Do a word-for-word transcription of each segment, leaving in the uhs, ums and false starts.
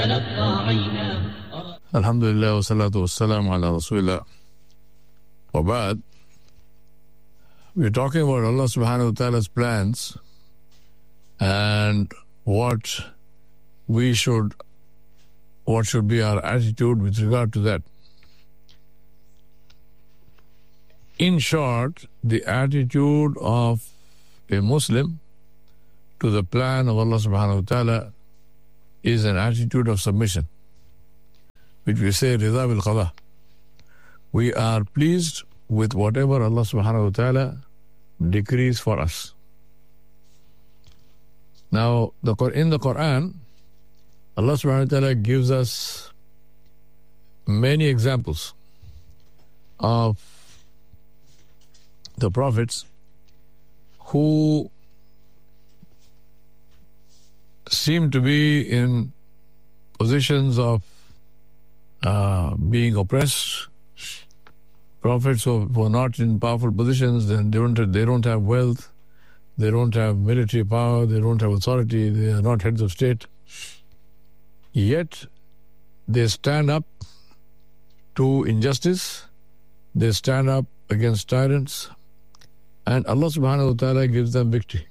Alhamdulillah wa salatu wa salam ala Rasulillah. Wa ba'd. We're talking about Allah subhanahu wa ta'ala's plans and what we should, what should be our attitude with regard to that. In short, the attitude of a Muslim to the plan of Allah subhanahu wa ta'ala is an attitude of submission, which we say rida bil qada. We are pleased with whatever Allah subhanahu wa ta'ala decrees for us. Now, the, in the Quran, Allah subhanahu wa ta'ala gives us many examples of the prophets who seem to be in positions of uh, being oppressed. Prophets who were not in powerful positions, then they don't, they don't have wealth, they don't have military power, they don't have authority, they are not heads of state. Yet, they stand up to injustice, they stand up against tyrants, and Allah subhanahu wa ta'ala gives them victory.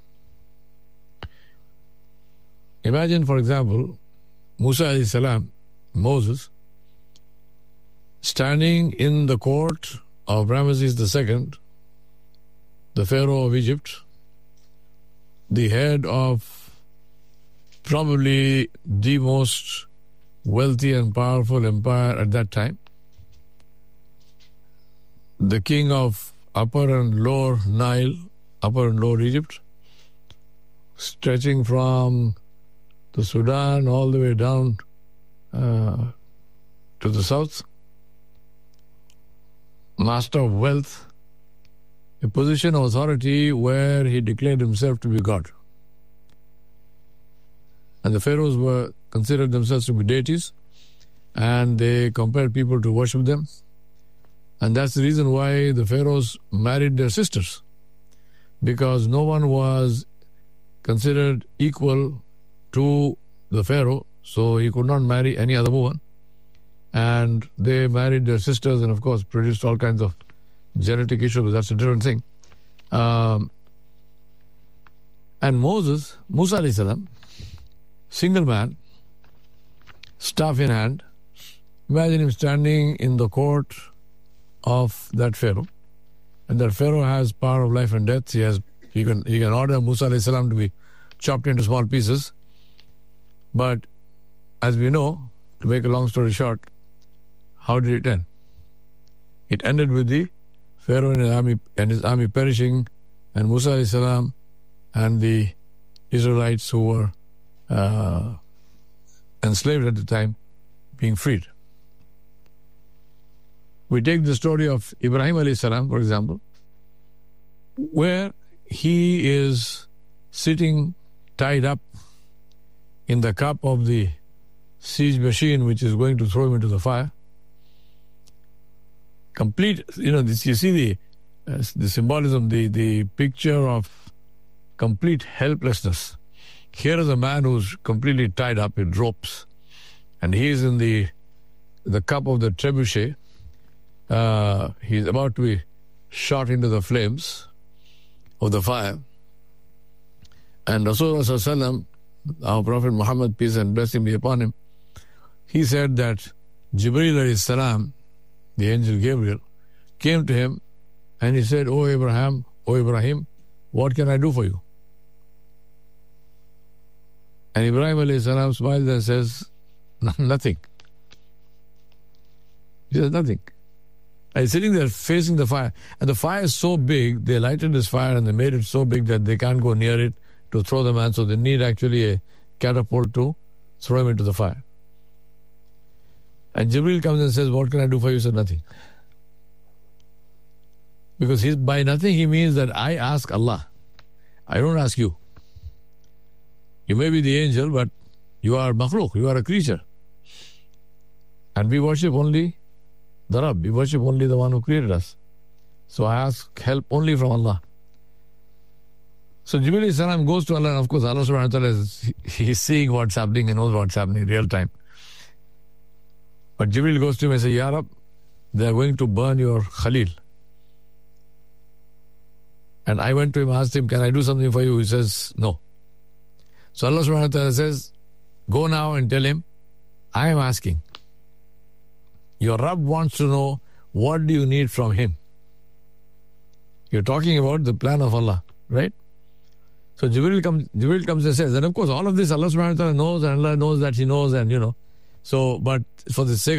Imagine, for example, Musa alayhi salam, Moses, standing in the court of Ramesses the Second, the Pharaoh of Egypt, the head of probably the most wealthy and powerful empire at that time, the king of Upper and Lower Nile, Upper and Lower Egypt, stretching from the Sudan all the way down uh, to the south, master of wealth, a position of authority where he declared himself to be God. And the pharaohs were considered themselves to be deities, and they compelled people to worship them. And that's the reason why the pharaohs married their sisters, because no one was considered equal to the pharaoh, so he could not marry any other woman. And they married their sisters and, of course, produced all kinds of genetic issues, but that's a different thing. Um, and Moses, Musa alayhi salam, single man, staff in hand, imagine him standing in the court of that pharaoh, and that pharaoh has power of life and death. He has, he can, he can order Musa alayhi salam to be chopped into small pieces. But as we know, to make a long story short, how did it end? It ended with the Pharaoh and his army, and his army perishing, and Musa alayhi salam and the Israelites who were uh, enslaved at the time being freed. We take the story of Ibrahim alayhi salam, for example, where he is sitting tied up in the cup of the siege machine which is going to throw him into the fire. Complete, you know, this, you see the uh, the symbolism, the, the picture of complete helplessness. Here is a man who's completely tied up in ropes, and he is in the the cup of the trebuchet. Uh, he's about to be shot into the flames of the fire. And Rasulullah sallallahu alaihi wasallam, our Prophet Muhammad, peace and blessing be upon him, he said that Jibreel alayhi salam, the angel Gabriel, came to him and he said, "O Abraham, O Ibrahim, what can I do for you?" And Ibrahim alayhi salam smiles and says, "Nothing." He says, "Nothing." And he's sitting there facing the fire. And the fire is so big, they lighted this fire and they made it so big that they can't go near it to throw the man. So they need actually a catapult to throw him into the fire. And Jibreel comes and says, "What can I do for you?" He said, "Nothing." Because he's, by nothing he means that I ask Allah. I don't ask you. You may be the angel, but you are makhluk, you are a creature. And we worship only the Rabb, we worship only the one who created us. So I ask help only from Allah. So Jibreel alayhi salam goes to Allah, and of course Allah subhanahu wa ta'ala is, he is seeing what's happening and knows what's happening in real time. But Jibreel goes to him and says, Ya Rab, they are going to burn your Khalil. And I went to him, asked him, can I do something for you? He says, no. So Allah subhanahu wa ta'ala says, go now and tell him, I am asking. Your Rabb wants to know, what do you need from him? You're talking about the plan of Allah, right? So Jibreel comes, Jibreel comes and says, and of course all of this Allah subhanahu wa ta'ala knows, and Allah knows that he knows, and you know. So, but for the sake